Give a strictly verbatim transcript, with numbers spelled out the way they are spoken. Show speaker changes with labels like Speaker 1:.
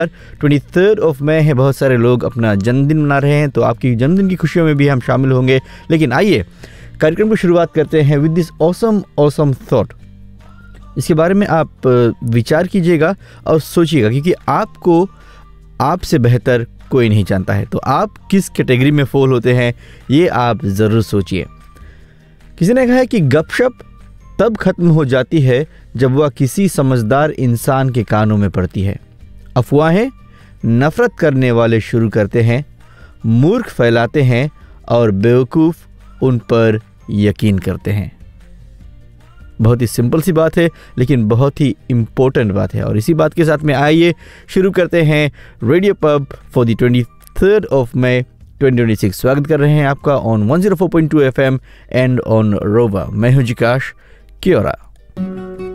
Speaker 1: Twenty third of May है, बहुत सारे लोग अपना जन्मदिन मना रहे हैं, तो आपकी जन्मदिन की खुशियों में भी हम शामिल होंगे। लेकिन आइए कार्यक्रम की शुरुआत करते हैं with this awesome awesome thought. इसके बारे में आप विचार कीजिएगा और सोचिएगा, क्योंकि आपको आपसे बेहतर कोई नहीं जानता है। तो आप किस कैटेगरी में फॉल होते हैं ये आप ज़रूर सोचिए। किसी ने कहा है कि गपशप तब खत्म हो जाती है जब वह किसी समझदार इंसान के कानों में पड़ती है। अफवाहें नफरत करने वाले शुरू करते हैं, मूर्ख फैलाते हैं और बेवकूफ़ उन पर यकीन करते हैं। बहुत ही सिंपल सी बात है, लेकिन बहुत ही इम्पोर्टेंट बात है। और इसी बात के साथ में आइए शुरू करते हैं radio pub for the twenty third of May twenty twenty six. स्वागत कर रहे हैं आपका on one zero four point two F M and on रोवा। मैं हूं जिकाश क्योरा।